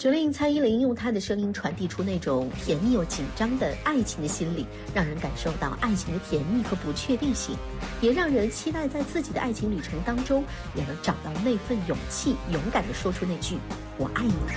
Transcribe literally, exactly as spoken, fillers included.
九令蔡依林用她的声音传递出那种甜蜜又紧张的爱情的心理，让人感受到爱情的甜蜜和不确定性，也让人期待在自己的爱情旅程当中也能找到那份勇气，勇敢地说出那句我爱你。